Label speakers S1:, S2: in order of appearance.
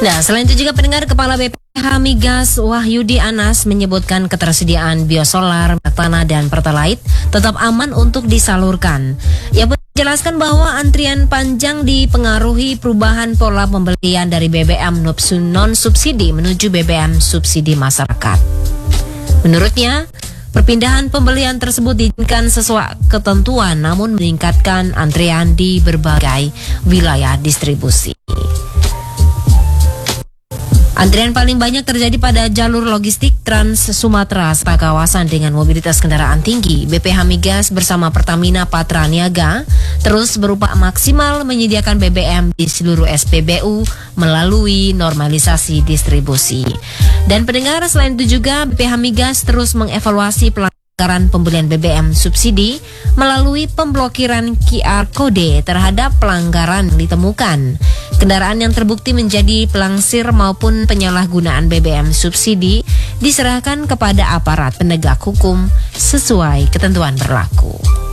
S1: Nah, selain itu juga pendengar, Kepala BPH Migas Wahyudi Anas menyebutkan ketersediaan biosolar, tanah dan pertalite tetap aman untuk disalurkan. Ia pun menjelaskan bahwa antrian panjang dipengaruhi perubahan pola pembelian dari BBM non-subsidi menuju BBM subsidi masyarakat. Menurutnya, perpindahan pembelian tersebut diinginkan sesuai ketentuan namun meningkatkan antrian di berbagai wilayah distribusi. Antrian paling banyak terjadi pada jalur logistik Trans Sumatera serta kawasan dengan mobilitas kendaraan tinggi. BPH Migas bersama Pertamina Patra Niaga terus berupaya maksimal menyediakan BBM di seluruh SPBU melalui normalisasi distribusi. Dan pendengar, selain itu juga BPH Migas terus mengevaluasi pelanggaran pembelian BBM subsidi melalui pemblokiran QR Code terhadap pelanggaran yang ditemukan. Kendaraan yang terbukti menjadi pelangsir maupun penyalahgunaan BBM subsidi diserahkan kepada aparat penegak hukum sesuai ketentuan berlaku.